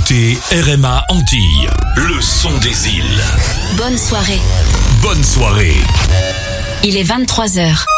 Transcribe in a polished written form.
écoutez RMA Antilles, le son des îles. Bonne soirée. Bonne soirée. Il est 23h.